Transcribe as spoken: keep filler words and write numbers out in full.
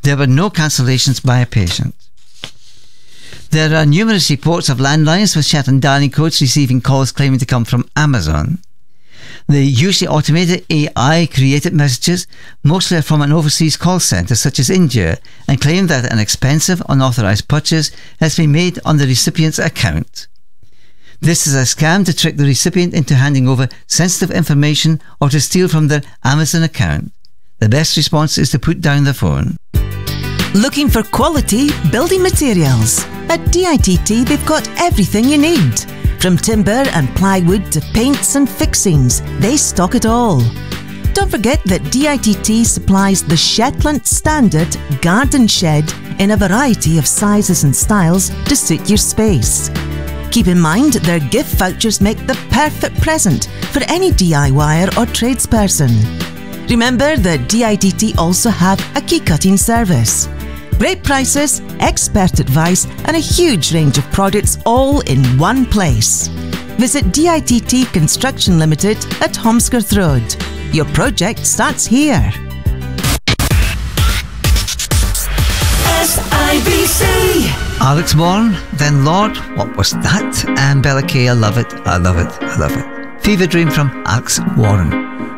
There were no cancellations by a patient. There are numerous reports of landlines with Shetland dialing codes receiving calls claiming to come from Amazon. The usually automated A I-created messages mostly are from an overseas call centre such as India and claim that an expensive, unauthorised purchase has been made on the recipient's account. This is a scam to trick the recipient into handing over sensitive information or to steal from their Amazon account. The best response is to put down the phone. Looking for quality building materials? At D I T T they've got everything you need. From timber and plywood to paints and fixings, they stock it all. Don't forget that D I T T supplies the Shetland Standard Garden Shed in a variety of sizes and styles to suit your space. Keep in mind their gift vouchers make the perfect present for any DIYer or tradesperson. Remember that D I T T also have a key cutting service. Great prices, expert advice and a huge range of products all in one place. Visit D I T T Construction Limited at Holmescroft Road. Your project starts here. S I B C. Alex Warren, then Lord, What Was That? And Bella Kay, I Love It, I Love It, I Love It. Fever Dream from Alex Warren.